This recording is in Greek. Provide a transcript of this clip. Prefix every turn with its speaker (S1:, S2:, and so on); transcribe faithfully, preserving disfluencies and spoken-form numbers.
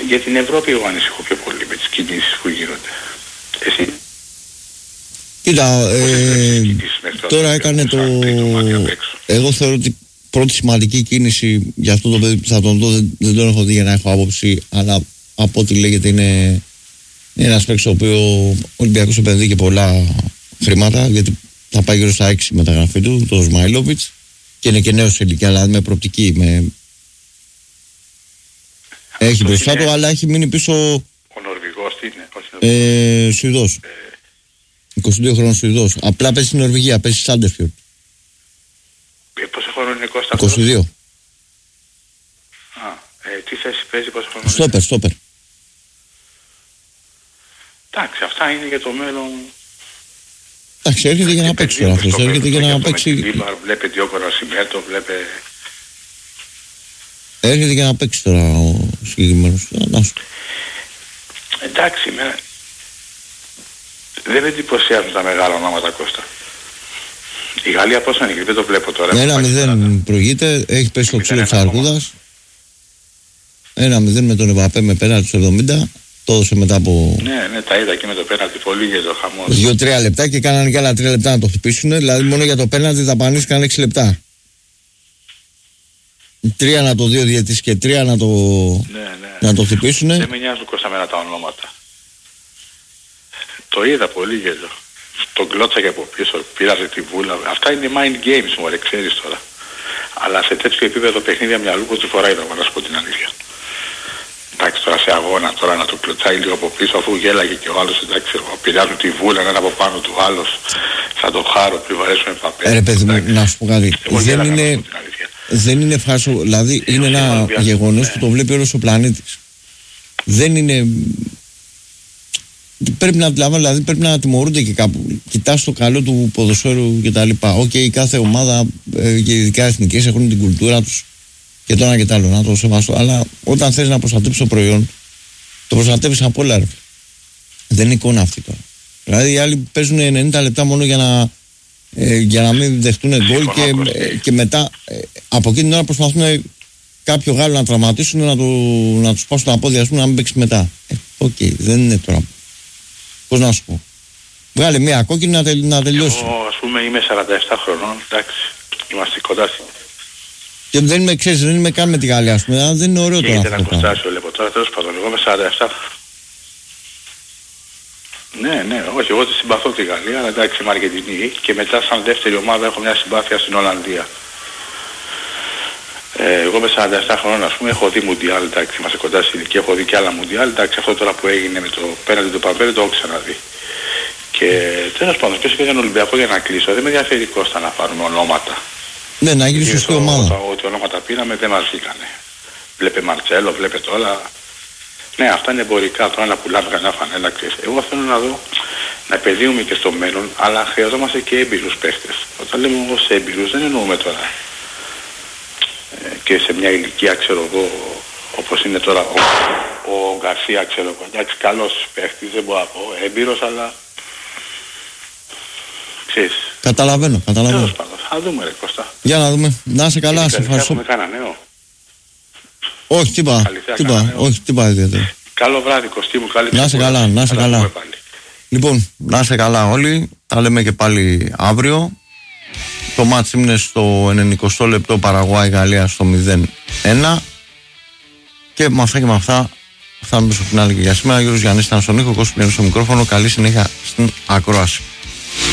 S1: Για την Ευρώπη εγώ ανησυχώ πιο πολύ με τις κινήσεις που γίνονται. Εσύ.
S2: Κοίτα, ε, τώρα έκανε το... Εγώ θεωρώ ότι πρώτη σημαντική κίνηση για αυτό το παιδί που θα τον δω, δεν, δεν τον έχω δει για να έχω άποψη, αλλά από ό,τι λέγεται είναι, είναι ένας παίκτης ο οποίο ο Ολυμπιακός επενδύει και πολλά χρήματα, γιατί θα πάει γύρω στα έξι μεταγραφή του, το Σμαϊλόβιτς, και είναι και νέος σε ηλικία, δηλαδή με προοπτική, με... έχει μπροστά του, αλλά έχει μείνει πίσω.
S1: Ο Νορβηγός τι είναι, όχι
S2: ε, Σουηδός. Ε... είκοσι δύο χρόνων Σουηδός. Απλά παίζει στην Νορβηγία, παίζει στη Σάντερφιορντ.
S1: Ε, πόσο χρόνο είναι Κώστα?
S2: είκοσι δύο.
S1: Α, ε, τι θέση παίζει, πόσο χρόνο?
S2: Στόπερ, στόπερ.
S1: Εντάξει, αυτά είναι για το μέλλον.
S2: Εντάξει, έρχεται για να παίξει τώρα αυτός. Έρχεται για να παίξει.
S1: Βλέπε Διόκορα Σιμέτο, βλέπε.
S2: Έρχεται για να παίξει τώρα ο συγκεκριμένος.
S1: Εντάξει, με... δεν με εντυπωσιάζουν τα μεγάλα ονόματα, Κώστα. Η Γαλλία πώς είναι, δεν το βλέπω τώρα.
S2: Ένα μηδέν προηγείται, έχει πέσει το ξύλο της Αρκούδας. Ένα μηδέν με τον Εμπαπέ με πέναλτι στο εβδομήντα. Το έδωσε μετά από.
S1: Ναι, ναι, τα είδα και με το πέναλτι, πολύ για το χαμό.
S2: Δύο-τρία λεπτά και κάνανε και άλλα τρία λεπτά να το χτυπήσουν. Δηλαδή μόνο για το πέναλτι τα πανίστηκαν έξι λεπτά. Τρία να το δύο διαιτής και τρία να το,
S1: ναι, ναι.
S2: να το χτυπήσουν.
S1: Δεν με νοιάζουν κοσταμένα τα ονόματα. Το είδα πολύ γέλιο. Τον κλώτσα και από πίσω, πήραζε τη βούλα. Αυτά είναι mind games, μωρέ, ξέρεις τώρα. Αλλά σε τέτοιο επίπεδο παιχνίδια μυαλού που του φοράει το, να σου πω την αλήθεια. Εντάξει, τώρα σε αγώνα, τώρα να το κλωτσάει λίγο από πίσω, αφού γέλαγε και ο άλλος, εντάξει, πειράζουν τη βούλα, έναν από πάνω του άλλος, σαν το χάρο, πριν βαρέσουν παπέλ.
S2: Ρε παιδί μου, να σου πω κάτι. Δεν είναι, δεν είναι φάσο, δηλαδή είναι ένα γεγονός ναι. που το βλέπει όλος ο πλανήτης. Δεν είναι... Πρέπει να αντιλαμβάνει, δηλαδή πρέπει να τιμωρούνται και κάπου. Κοιτάς το καλό του ποδοσφαίρου κτλ. Οκ, okay, κάθε ομάδα ε, και ειδικά εθνικές έχουν την κουλτούρα τους και το ένα και το άλλο, να το σεβαστώ. Αλλά όταν θες να προστατεύεις το προϊόν, το προστατεύεις από όλα. Ρε. Δεν είναι εικόνα αυτή τώρα. Δηλαδή οι άλλοι παίζουν ενενήντα λεπτά μόνο για να, ε, για να μην δεχτούν γκολ και, ε, και μετά ε, από εκείνη την ώρα προσπαθούν κάποιο Γάλλο να τραυματίσουν, να, το, να τους πάσουν τα πόδια, ας πούμε, να μην παίξει μετά. Οκ, ε, okay, δεν είναι τώρα. Πώς να σου πω. Βγάλε μια κόκκινη να, τελ, να τελειώσει.
S1: Εγώ ας πούμε είμαι σαράντα επτά χρονών, εντάξει, είμαστε κοντά στην.
S2: Και δεν είμαι, ξέρεις, δεν είμαι καν με τη Γαλλία, ας πούμε, δεν είναι ωραίο
S1: και
S2: τώρα.
S1: Και ήταν κοστάσιο, λέγω τώρα, τέλος πάντων, εγώ είμαι σαράντα επτά. Ναι, ναι, όχι, εγώ τη συμπαθώ τη Γαλλία, αλλά εντάξει, είμαι Αργεντινή και μετά σαν δεύτερη ομάδα έχω μια συμπάθεια στην Ολλανδία. Ε, εγώ είμαι σαράντα επτά χρονών, ας πούμε, έχω δει Μουντιάλ, εντάξει, είμαστε κοντά στην ηλικία, έχω δει και άλλα Μουντιάλ, εντάξει, αυτό τώρα που έγινε με το πέναντι του Παπέρ το έχω ξαναδεί. Και τέλος πάντων, ποιος έκανε Ολυμπιακό για να κλείσω, δεν με ενδιαφέρει Κώστα να πάρουμε ονόματα.
S2: Ναι, να γίνει σωστή ομάδα.
S1: Ό,τι ονόματα πήραμε δεν μας βγήκανε. Βλέπε Μαρτσέλο, βλέπε τώρα. Ναι, αυτά είναι εμπορικά, τώρα να πουλάμε κανένα φανέλα, ξέρεις. Εγώ θέλω να δω, να επενδύουμε και στο μέλλον, αλλά χρειαζόμαστε και έμπειρους παίχτες. Όταν λέμε όμως έμπειρους, δεν εννοούμε τώρα και σε μια ηλικία, ξέρω εγώ, όπως είναι τώρα ο, ο Γκαρσία, ξέρω εγώ, εντάξει, καλός παίχτης, δεν μπορώ να πω, έμπειρος, αλλά ξέρεις.
S2: Καταλαβαίνω, καταλαβαίνω.
S1: Τέλος πάντων, θα δούμε ρε Κώστα.
S2: Για να δούμε, να είσαι καλά, σε ευχαριστώ.
S1: Έχουμε κανένα νέο.
S2: Όχι, τι είπα, τι είπα, όχι, τι είπα ιδιαίτερα.
S1: Καλό βράδυ Κωστή μου, καλή
S2: να είσαι καλά, να είσαι καλά. Λοιπόν, να είσαι καλά όλοι, τα λέμε και πάλι αύριο. Το μάτς είναι στο ενενηκοστό λεπτό, Παραγουάη-Γαλλία στο μηδέν ένα. Και με αυτά και με αυτά φτάνουμε στο φινάλε και για σήμερα. Γιώργος Γιαννής ήταν στον ήχο, Κώστας Πληρώνης στο μικρόφωνο. Καλή συνέχεια στην ακρόαση.